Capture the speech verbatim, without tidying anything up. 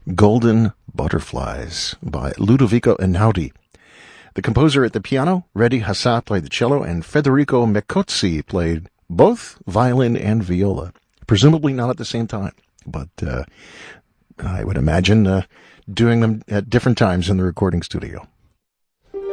Golden Butterflies by Ludovico Einaudi. The composer at the piano, Redi Hassah, played the cello, and Federico Mecozzi played both violin and viola. Presumably not at the same time, but uh, I would imagine uh, doing them at different times in the recording studio.